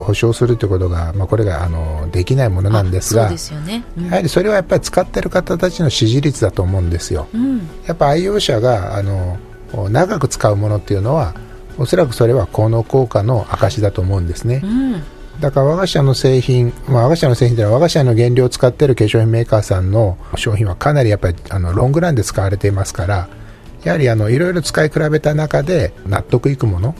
保証するということが、これができないものなんですが、 そうですよね、 やはりそれはやっぱり使っている方たちの支持率だと思うんですよ。やっぱ愛用者が長く使うものっていうのはおそらくそれは効能効果の証だと思うんですね。だから我が社の製品、我が社の製品というのは我が社の原料を使っている化粧品メーカーさんの商品はかなりやっぱりロングランで使われていますから、やはりいろいろ使い比べた中で納得いくもの